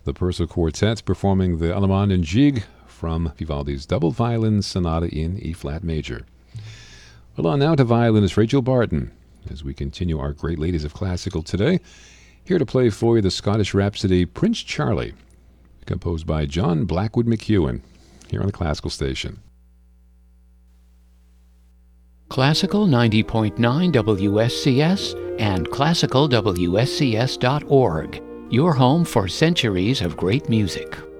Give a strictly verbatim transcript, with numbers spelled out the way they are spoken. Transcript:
The Purcell Quartet performing the Allemande and Gigue from Vivaldi's Double Violin Sonata in E-flat major. Well, on now to violinist Rachel Barton, as we continue our Great Ladies of Classical today. Here to play for you the Scottish Rhapsody Prince Charlie, composed by John Blackwood McEwen, here on the Classical Station. Classical ninety point nine W S C S and classical W S C S dot org, your home for centuries of great music.